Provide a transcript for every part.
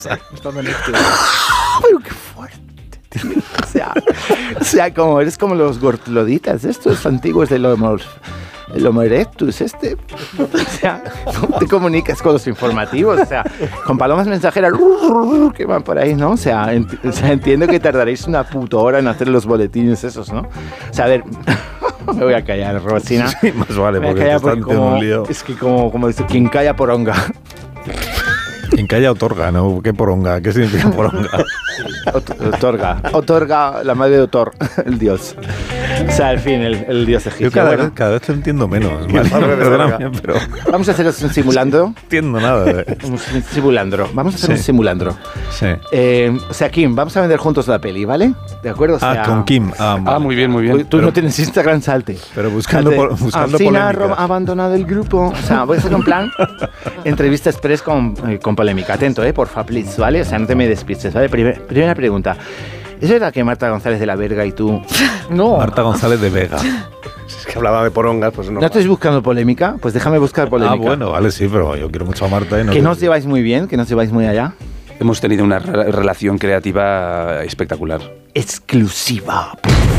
Pero qué fuerte. O sea, como eres como los gortloditas, estos antiguos del Homo erectus, o sea, ¿cómo te comunicas con los informativos? O sea, con palomas mensajeras que van por ahí, ¿no? O sea, entiendo que tardaréis una puta hora en hacer los boletines esos, ¿no? O sea, a ver, me voy a callar, Rosina. Sí, más vale, porque te están teniendo un lío. Es que como dice, quien calla poronga. Quien calla otorga, ¿no? ¿Qué poronga? ¿Qué significa poronga? Otorga la madre de Otor, el dios. O sea, al fin, el dios egipcio. Yo cada vez te entiendo menos. Perdóname, pero... Vamos a hacer un simulandro. No entiendo nada. Un simulandro. Vamos a hacer un simulandro. Sí. O sea, Kim, vamos a vender juntos la peli, ¿vale? ¿De acuerdo? O sea, con Kim. Muy bien, muy bien. Tú no tienes Instagram, salte. Pero buscando polémica. Ha abandonado el grupo. O sea, voy a hacer un plan. Entrevista express con polémica. Atento, porfa, please, ¿vale? O sea, no te me despistes, ¿vale? Primera pregunta. ¿Es verdad que Marta González de la Verga y tú... No. Marta González de Vega. Es que hablaba de porongas, pues no. ¿No estáis buscando polémica? Pues déjame buscar polémica. Bueno, vale, sí, pero yo quiero mucho a Marta. Que no os lleváis muy bien, que no os lleváis muy allá. Hemos tenido una relación creativa espectacular. Exclusiva.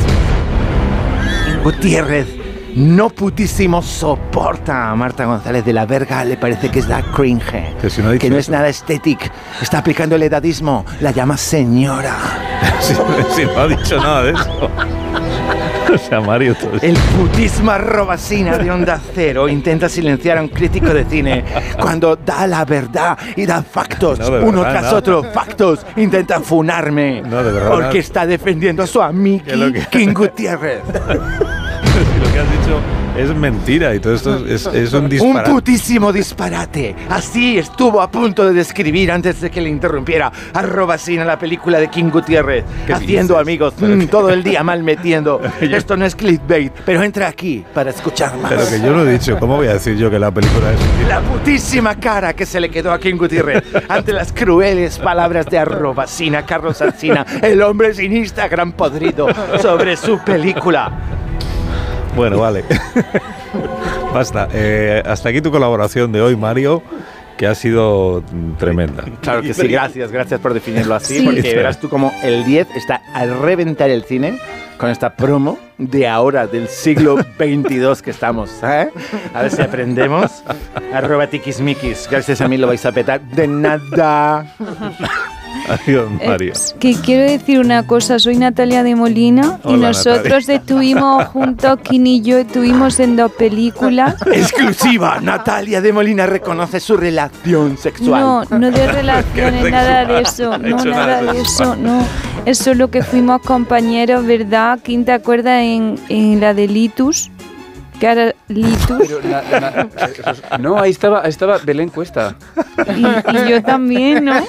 Gutiérrez no putísimo soporta a Marta González de la Verga, le parece que es da cringe, que no es nada estético, está aplicando el edadismo, la llama señora. Si no ha dicho nada de eso. O sea, Mario... El putismo arrobasina de Onda Cero intenta silenciar a un crítico de cine cuando da la verdad y da factos, uno tras otro, factos, intenta funarme, porque está defendiendo a su amigo King Gutiérrez. Lo que has dicho es mentira y todo esto es un disparate. Un putísimo disparate. Así estuvo a punto de describir antes de que le interrumpiera @Sina la película de King Gutiérrez, haciendo amigos todo el día mal metiendo. Esto no es clickbait, pero entra aquí para escuchar más. Pero que yo lo he dicho, ¿cómo voy a decir yo que la película es... La putísima cara que se le quedó a King Gutiérrez ante las crueles palabras de @Sina, Carlos Alsina, el hombre sin Instagram podrido, sobre su película. Bueno, vale. Basta. Hasta aquí tu colaboración de hoy, Mario, que ha sido tremenda. Claro que sí, gracias por definirlo así, porque verás tú como el 10 está a reventar el cine con esta promo de ahora, del siglo 22 que estamos, ¿eh? A ver si aprendemos. @tiquismiquis, gracias a mí lo vais a petar. De nada. Adiós, Mario. Que quiero decir una cosa, soy Natalia de Molina. Hola, y nosotros estuvimos juntos, Kim y yo estuvimos en 2 películas. Exclusiva, Natalia de Molina reconoce su relación sexual. No de relaciones, nada de eso, no, nada de eso, no. Es solo que fuimos compañeros, ¿verdad? Kim, ¿te acuerdas en la de Litus? Que era Litus. Pero no, ahí estaba Belén Cuesta. Y yo también, ¿no?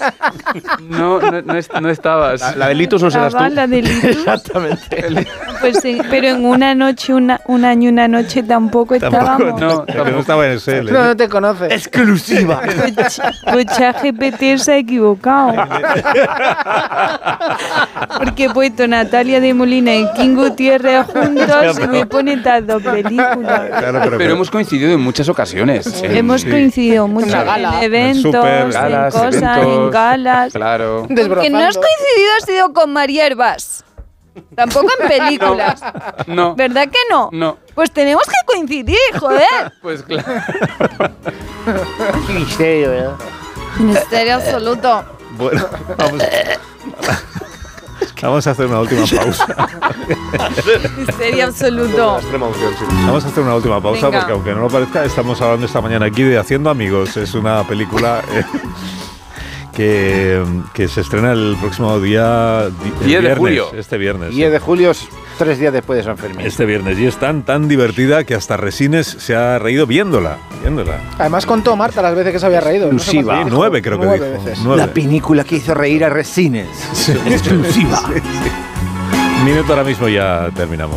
No estabas. La de Litus no serás tú. La de Litus. Exactamente. Pues sí, pero en una noche, un año y una noche tampoco estábamos. No estaba en ese. No te conoces. Exclusiva. Pues ChatGPT se ha equivocado. Porque he puesto Natalia de Molina y King Gutiérrez juntos y me pone estas 2 películas. Claro, pero hemos coincidido en muchas ocasiones. Hemos coincidido mucho en eventos, en cosas, en galas. Claro. Que no has coincidido ha sido con María Hervás. Tampoco en películas. No. ¿Verdad que no? No. Pues tenemos que coincidir, joder. Pues claro. Qué misterio, ¿verdad? Misterio absoluto. Bueno, vamos a hacer una última pausa. Misterio absoluto. Vamos a hacer una última pausa. Venga. Porque aunque no lo parezca, estamos hablando esta mañana aquí de Haciendo Amigos. Es una película que se estrena el próximo día 10 de julio. Este viernes. 10 de julio es 3 días después de San Fermín. Este viernes. Y es tan divertida que hasta Resines se ha reído viéndola. Además contó Marta las veces que se había reído. Exclusiva. Sí, 9 creo que 9 dijo. veces. 9. La película que hizo reír a Resines. Exclusiva. Minuto ahora mismo ya terminamos.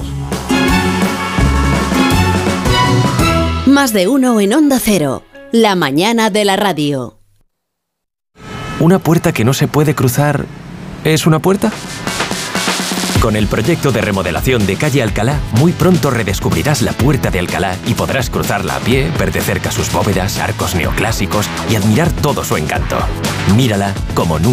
Más de uno en Onda Cero. La mañana de la radio. ¿Una puerta que no se puede cruzar es una puerta? Con el proyecto de remodelación de Calle Alcalá, muy pronto redescubrirás la Puerta de Alcalá y podrás cruzarla a pie, ver de cerca sus bóvedas, arcos neoclásicos y admirar todo su encanto. Mírala como nunca.